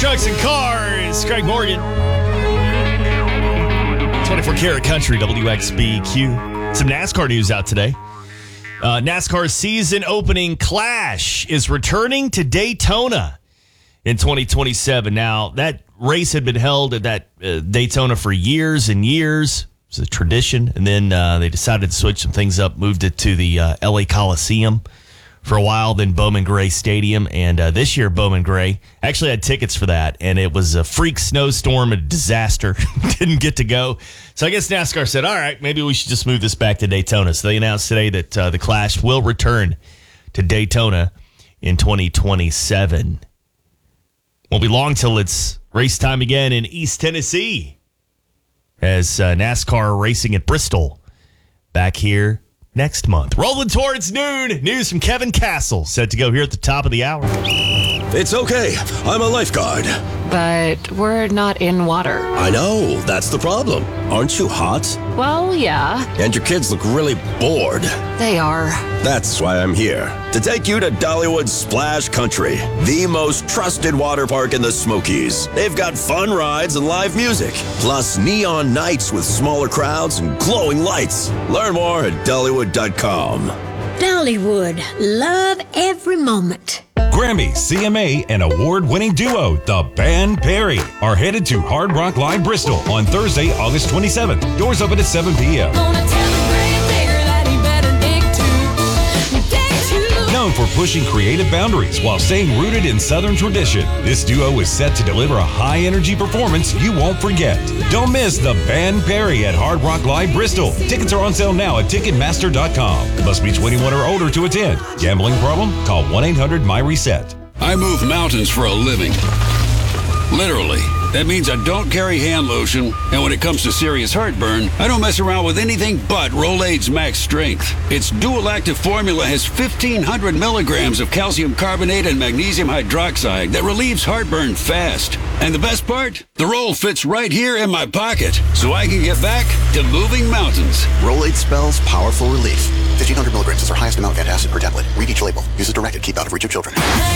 Trucks and Cars. Craig Morgan. 24 Karat Country, WXBQ. Some NASCAR news out today. NASCAR's season opening Clash is returning to Daytona in 2027. Now, that race had been held at that Daytona for years and years. It's a tradition. And then they decided to switch some things up, moved it to the LA Coliseum for a while, then Bowman Gray Stadium. And this year, Bowman Gray actually had tickets for that, and it was a freak snowstorm, a disaster. Didn't get to go. So I guess NASCAR said, all right, maybe we should just move this back to Daytona. So they announced today that the Clash will return to Daytona in 2027. Won't be long till it's race time again in East Tennessee as NASCAR racing at Bristol back here next month. Rolling towards noon. News from Kevin Castle, set to go here at the top of the hour. It's okay. I'm a lifeguard. But we're not in water. I know. That's the problem. Aren't you hot? Well, yeah. And your kids look really bored. They are. That's why I'm here. To take you to Dollywood Splash Country, the most trusted water park in the Smokies. They've got fun rides and live music, plus neon nights with smaller crowds and glowing lights. Learn more at Dollywood.com. Dollywood. Love every moment. Grammy, CMA, and award-winning duo, The Band Perry, are headed to Hard Rock Live Bristol on Thursday, August 27th. Doors open at 7 p.m. Known for pushing creative boundaries while staying rooted in Southern tradition, this duo is set to deliver a high-energy performance you won't forget. Don't miss The Band Perry at Hard Rock Live Bristol. Tickets are on sale now at Ticketmaster.com. Must be 21 or older to attend. Gambling problem? Call 1-800-MY-RESET. I move mountains for a living. Literally. That means I don't carry hand lotion, and when it comes to serious heartburn, I don't mess around with anything but Rolaids Max Strength. Its dual-active formula has 1,500 milligrams of calcium carbonate and magnesium hydroxide that relieves heartburn fast. And the best part? The roll fits right here in my pocket, so I can get back to moving mountains. Rolaids spells powerful relief. 1,500 milligrams is our highest amount of antacid per tablet. Read each label. Use as directed. Keep out of reach of children.